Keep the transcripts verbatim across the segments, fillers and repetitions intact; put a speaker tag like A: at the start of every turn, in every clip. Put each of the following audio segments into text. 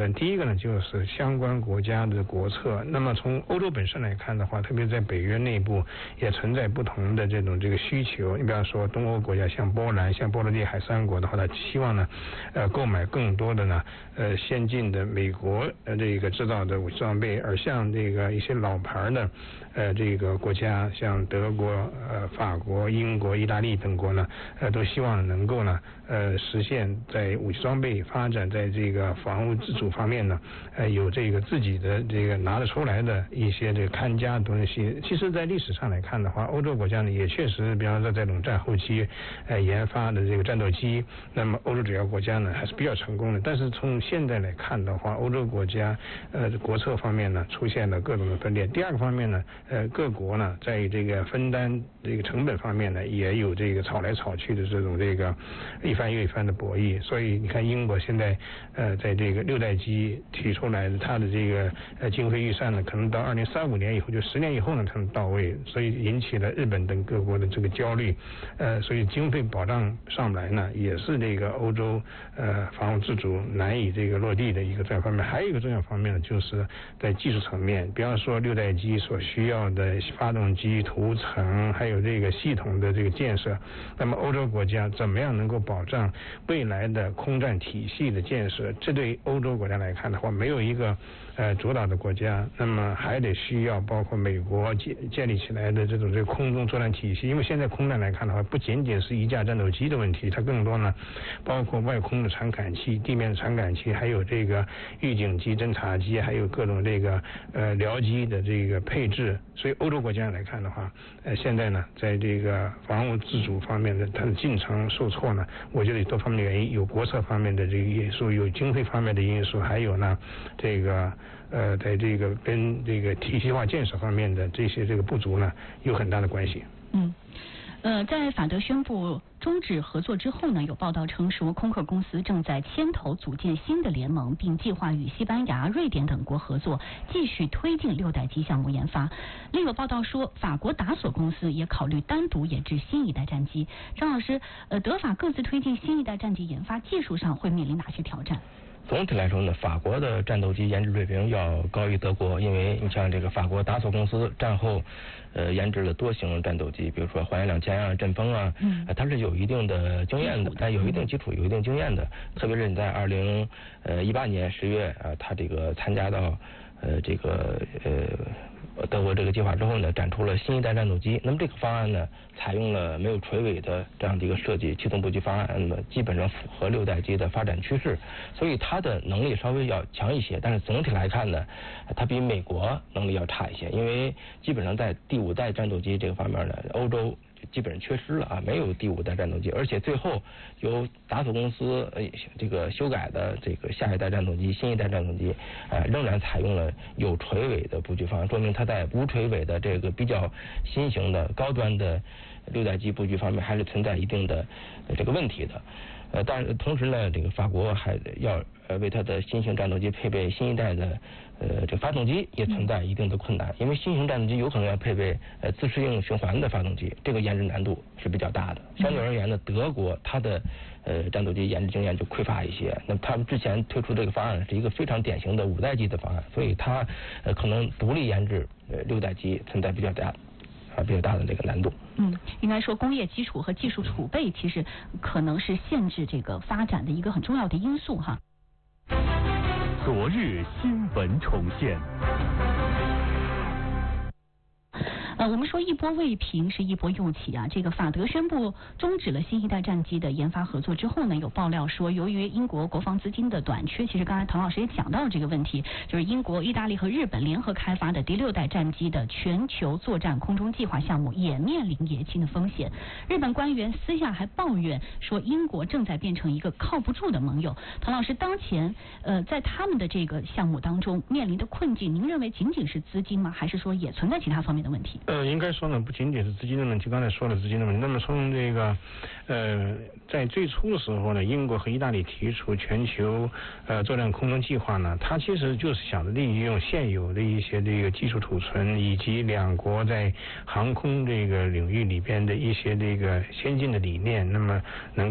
A: 战。第一个呢，就是相关国家的国策。那么从欧洲本身来看的话，特别在北约内部也存在不同的这种这个需求。你比方说东欧国家，像波兰、像波罗的海三国的话，他希望呢，呃，购买更多的呢，呃，先进的美国呃这个制造的武器装备，而像这个一些老牌的呃这个国家，像德国、呃法国、英国、意大利等国呢，呃，都希望能够呢，呃，实现在武器装备发展，在这个防务自主方面呢，呃，有这个自己的这个拿得出来的一些这个看家的东西。其实，在历史上来看的话，欧洲国家呢也确实，比方说在冷战后期，呃，研发的这个战斗机，那么欧洲主要国家呢还是比较成功的。但是从现在来看的话，欧洲国家呃国策方面呢出现了各种的分裂。第二个方面呢，呃，各国呢在这个分担这个成本方面呢，也有这个吵来吵去的这种这个一番又一番的博弈。所以你看，英国现在呃在这个六代机提出来的，它的这个呃经费预算呢，可能到二零三五年以后，就十年以后呢才能到位，所以引起了日本等各国的这个焦虑。呃，所以经费保障上不来呢，也是这个欧洲呃防务自主难以这个落地的一个重要方面。还有一个重要方面呢，就是在技术层面，比方说六代机所需要的发动机涂层，还有这个系统的这个建设，那么欧洲国家怎么样能够保障未来的空战体系的建设？这对欧洲国家来看的话，没有一个呃主导的国家，那么还得需要包括美国建建立起来的这种这个空中作战体系。因为现在空战来看的话，不仅仅是一架战斗机的问题，它更多呢包括外空的传感器、地面的传感器，还有这个预警机、侦察机，还有各种这个呃僚机的这个配置。所以欧洲国家来看的话，呃现在呢在这个防务自主方面的它的进程受挫呢，我觉得有多方面的原因，有国策方面的这个因素，有经费方面的因素，还有呢这个呃在这个跟这个体系化建设方面的这些这个不足呢有很大的关系。
B: 嗯。呃，在法德宣布终止合作之后呢，有报道称说，空客公司正在牵头组建新的联盟，并计划与西班牙、瑞典等国合作，继续推进六代机项目研发。另有报道说，法国达索公司也考虑单独研制新一代战机。张老师，呃，德法各自推进新一代战机研发，技术上会面临哪些挑战？
C: 总体来说呢，法国的战斗机研制水平要高于德国，因为你像这个法国达索公司战后呃研制了多型战斗机，比如说环亚两千啊、阵风啊，嗯，它是有一定的经验的，但有一定基础、有一定经验的。特别是你在二零呃一八年十月啊，它这个参加到呃这个呃德国这个计划之后呢，展出了新一代战斗机。那么这个方案呢，采用了没有垂尾的这样的一个设计，气动布局方案，那么基本上符合六代机的发展趋势，所以它的能力稍微要强一些。但是总体来看呢，它比美国能力要差一些，因为基本上在第五代战斗机这个方面呢，欧洲基本上缺失了啊，没有第五代战斗机，而且最后由达索公司呃这个修改的这个下一代战斗机、新一代战斗机，呃仍然采用了有垂尾的布局方案，说明它在无垂尾的这个比较新型的高端的六代机布局方面还是存在一定的这个问题的。呃，但是同时呢，这个法国还要呃为它的新型战斗机配备新一代的呃这个发动机，也存在一定的困难，因为新型战斗机有可能要配备呃自适应循环的发动机，这个研制难度是比较大的。相对而言呢，德国它的呃战斗机研制经验就匮乏一些，那么他们之前推出这个方案是一个非常典型的五代机的方案，所以它呃可能独立研制呃六代机存在比较大。啊，比较大的这个难度。
B: 嗯，应该说工业基础和技术储备其实可能是限制这个发展的一个很重要的因素哈。
D: 昨日新闻重现。
B: 呃，我们说一波未平是一波又起啊。这个法德宣布终止了新一代战机的研发合作之后呢，有爆料说，由于英国国防资金的短缺，其实刚才唐老师也讲到了这个问题，就是英国、意大利和日本联合开发的第六代战机的全球作战空中计划项目也面临延期的风险。日本官员私下还抱怨说，英国正在变成一个靠不住的盟友。唐老师，当前呃在他们的这个项目当中面临的困境，您认为仅仅是资金吗？还是说也存在其他方面的问题？
A: 呃，应该说呢，不仅仅是资金的问题，刚才说了资金的问题。那么从这个，呃，在最初的时候呢，英国和意大利提出全球呃作战空中计划呢，它其实就是想着利用现有的一些这个技术储存，以及两国在航空这个领域里边的一些这个先进的理念，那么能够呢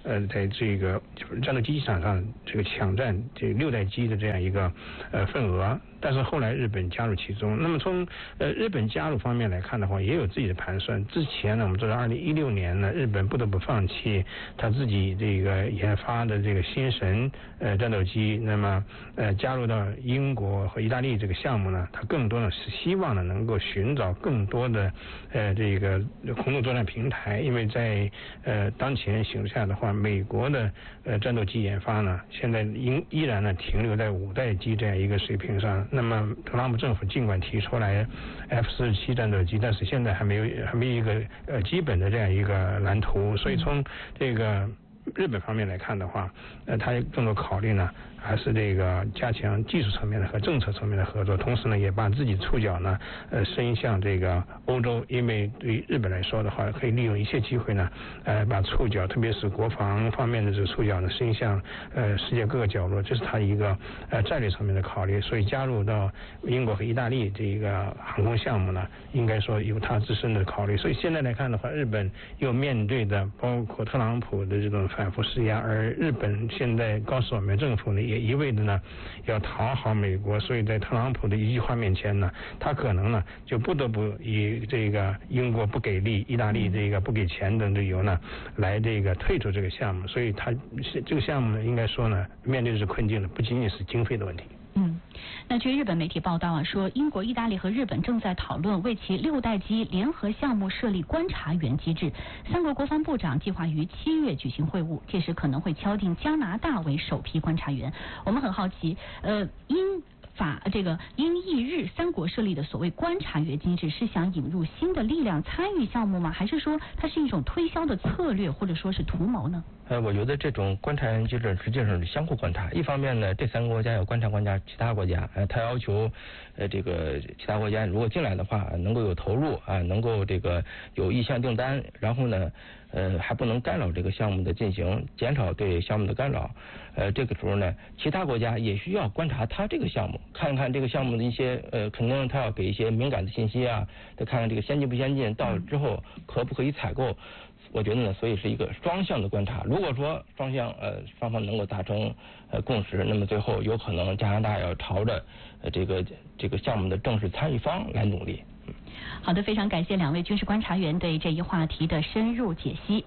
A: 呃在这个战斗机场上这个抢占这六代机的这样一个呃份额。但是后来日本加入其中，那么从呃日本加入方面来看的话，也有自己的盘算。之前呢，我们知道二零一六年呢，日本不得不放弃他自己这个研发的这个新神呃战斗机，那么呃加入到英国和意大利这个项目呢，它更多呢是希望呢能够寻找更多的呃这个空中作战平台，因为在呃当前形势下的话，美国的呃战斗机研发呢，现在依依然呢停留在五代机这样一个水平上。那么特朗普政府尽管提出来 F 四十七战斗机，但是现在还没有还没有一个呃基本的这样一个蓝图，所以从这个日本方面来看的话，呃，他更多考虑呢，还是这个加强技术层面的和政策层面的合作，同时呢，也把自己触角呢，呃，伸向这个欧洲，因为对于日本来说的话，可以利用一切机会呢，呃，把触角，特别是国防方面的这个触角呢，伸向呃世界各个角落，这是他一个呃战略层面的考虑。所以加入到英国和意大利这个航空项目呢，应该说有他自身的考虑。所以现在来看的话，日本又面对的包括特朗普的这种反复施压，而日本现在高市晚梅政府呢，也一味的呢要讨好美国，所以在特朗普的一句话面前呢，他可能呢就不得不以这个英国不给力、意大利这个不给钱等理由呢，来这个退出这个项目。所以他这个项目呢，应该说呢，面对的是困境的，不仅仅是经费的问题。
B: 嗯，那据日本媒体报道啊，说英国、意大利和日本正在讨论为其六代机联合项目设立观察员机制。三国国防部长计划于七月举行会晤，届时可能会敲定加拿大为首批观察员。我们很好奇，呃，英法这个英意日三国设立的所谓观察员机制，是想引入新的力量参与项目吗？还是说它是一种推销的策略，或者说是图谋呢？
C: 呃，我觉得这种观察员机制实际上是相互观察。一方面呢，这三个国家要观察观察其他国家，呃，他要求呃这个其他国家如果进来的话，能够有投入啊，能够这个有意向订单，然后呢，呃，还不能干扰这个项目的进行，减少对项目的干扰。呃，这个时候呢，其他国家也需要观察他这个项目，看看这个项目的一些呃，肯定他要给一些敏感的信息啊，再看看这个先进不先进，到了之后可不可以采购。我觉得呢，所以是一个双向的观察。如果说双向呃双方能够达成呃共识，那么最后有可能加拿大要朝着呃这个这个项目的正式参与方来努力。
B: 好的，非常感谢两位军事观察员对这一话题的深入解析。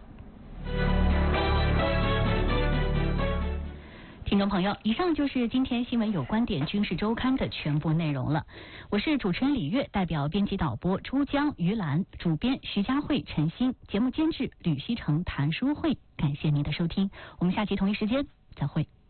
B: 听众朋友，以上就是今天新闻有观点军事周刊的全部内容了。我是主持人李月，代表编辑导播朱江、于兰，主编徐佳慧、陈欣，节目监制吕希成、谭淑慧。感谢您的收听，我们下期同一时间再会。